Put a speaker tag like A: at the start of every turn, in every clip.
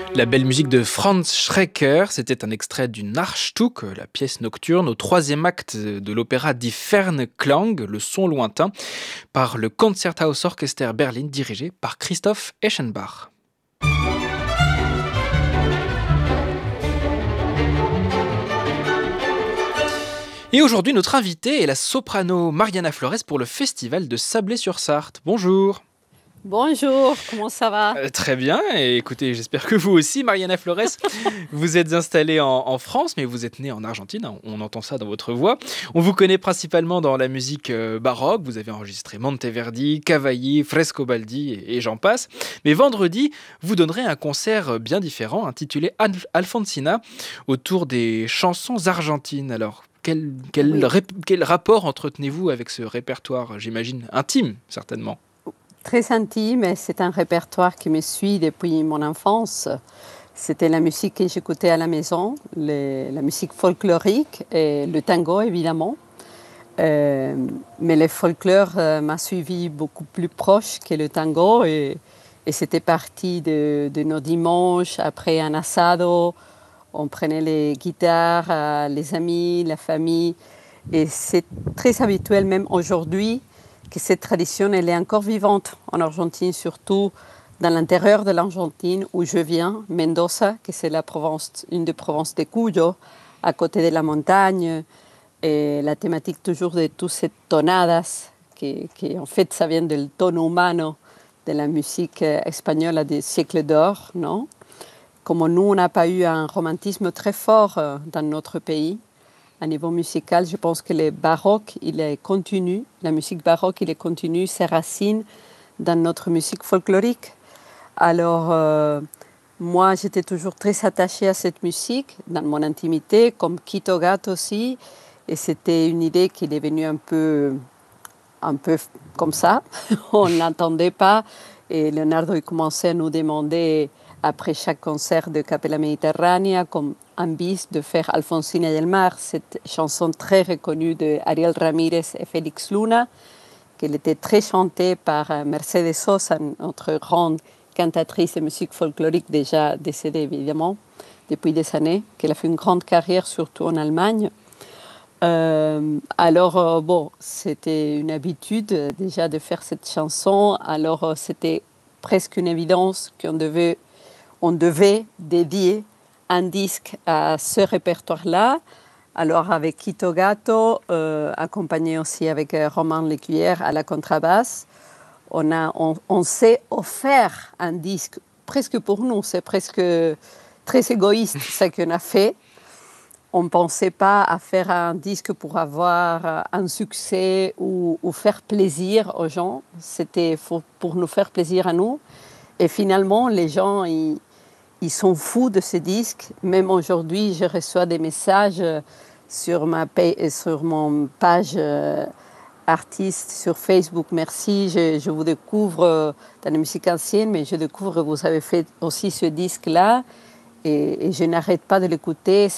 A: La belle musique de Franz Schreker, c'était un extrait du Nachstück, la pièce nocturne, au troisième acte de l'opéra Die Ferne Klang, le son lointain, par le Concerthaus-Orchester Berlin, dirigé par Christoph Eschenbach. Et aujourd'hui, notre invitée est la soprano Mariana Flores pour le festival de Sablé-sur-Sarthe. Bonjour.
B: Bonjour, comment ça va?
A: Très bien, et écoutez, j'espère que vous aussi, Mariana Flores. Vous êtes installée en France, mais vous êtes née en Argentine, hein, on entend ça dans votre voix. On vous connaît principalement dans la musique baroque, vous avez enregistré Monteverdi, Cavalli, Frescobaldi et j'en passe. Mais vendredi, vous donnerez un concert bien différent, intitulé Alfonsina, autour des chansons argentines. Alors, quel rapport entretenez-vous avec ce répertoire, j'imagine, intime, certainement?
B: Très intime, et c'est un répertoire qui me suit depuis mon enfance. C'était la musique que j'écoutais à la maison, la musique folklorique et le tango évidemment. Mais le folklore m'a suivi beaucoup plus proche que le tango et c'était parti de nos dimanches après un asado. On prenait les guitares, les amis, la famille et c'est très habituel même aujourd'hui que cette tradition elle est encore vivante en Argentine, surtout dans l'intérieur de l'Argentine où je viens, Mendoza, que c'est une des provinces de Cuyo, à côté de la montagne. Et la thématique toujours de toutes ces tonadas, qui en fait ça vient du tono humano de la musique espagnole des siècles d'or, non? Comme nous, on n'a pas eu un romantisme très fort dans notre pays, à niveau musical, je pense que le baroque, il est continu, la musique baroque, il est continu, ses racines dans notre musique folklorique. Alors, moi, j'étais toujours très attachée à cette musique, dans mon intimité, comme Quito Gato aussi, et c'était une idée qui est venue un peu comme ça, on ne l'entendait pas, et Leonardo il commençait à nous demander, après chaque concert de Capella Mediterránea, comme un bis de faire Alfonsina del Mar, cette chanson très reconnue de Ariel Ramírez et Félix Luna, qu'elle était très chantée par Mercedes Sosa, notre grande cantatrice de musique folklorique déjà décédée évidemment depuis des années, qu'elle a fait une grande carrière surtout en Allemagne. Bon, c'était une habitude déjà de faire cette chanson, alors c'était presque une évidence on devait dédier un disque à ce répertoire-là. Alors avec Quito Gato, accompagné aussi avec Romain Lécuyère à la contrebasse, on s'est offert un disque presque pour nous, c'est presque très égoïste ce qu'on a fait. On ne pensait pas à faire un disque pour avoir un succès ou faire plaisir aux gens, c'était pour nous faire plaisir à nous. Et finalement, les gens, ils sont fous de ce disque. Même aujourd'hui, je reçois des messages sur mon page artiste sur Facebook. Merci, je vous découvre dans la musique ancienne, mais je découvre que vous avez fait aussi ce disque-là. Et je n'arrête pas de l'écouter.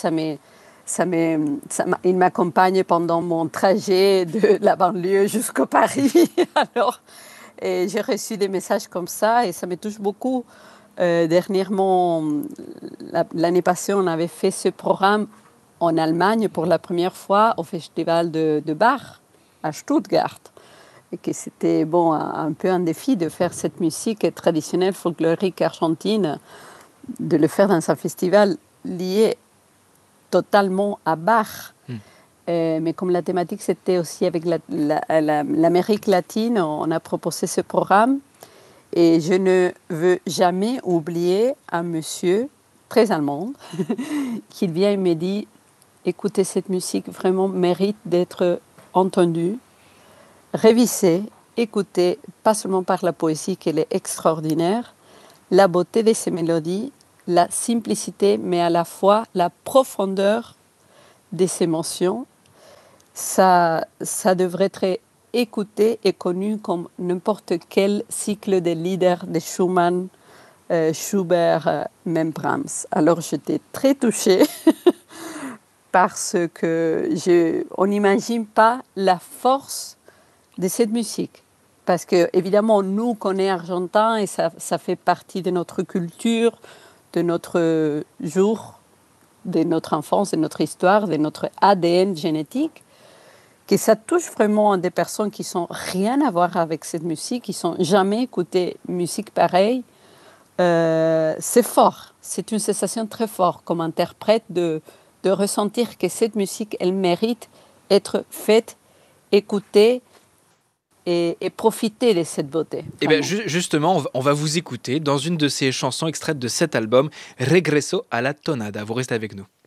B: Il m'accompagne pendant mon trajet de la banlieue jusqu'au Paris. Alors, j'ai reçu des messages comme ça et ça me touche beaucoup. Dernièrement, l'année passée, on avait fait ce programme en Allemagne pour la première fois au festival de Bach à Stuttgart. Et que c'était un peu un défi de faire cette musique traditionnelle folklorique argentine, de le faire dans un festival lié totalement à Bach. Mais comme la thématique c'était aussi avec l'Amérique latine, on a proposé ce programme. Et je ne veux jamais oublier un monsieur très allemand qui vient et me dit « Écoutez, cette musique vraiment mérite d'être entendue, révisée, écoutée, pas seulement par la poésie qu'elle est extraordinaire, la beauté de ces mélodies, la simplicité, mais à la fois la profondeur des émotions. Ça devrait être écouté et connu comme n'importe quel cycle de leader de Schumann, Schubert, même Brahms. » Alors j'étais très touchée parce qu'on n'imagine pas la force de cette musique. Parce que évidemment, nous, qu'on est argentins, et ça fait partie de notre culture, de notre jour, de notre enfance, de notre histoire, de notre ADN génétique, que ça touche vraiment des personnes qui n'ont rien à voir avec cette musique, qui n'ont jamais écouté musique pareille. C'est fort, c'est une sensation très forte comme interprète de ressentir que cette musique, elle mérite être faite, écoutée et profiter de cette beauté.
A: Et bien justement, on va vous écouter dans une de ces chansons extraites de cet album, Regreso a la Tonada. Vous restez avec nous.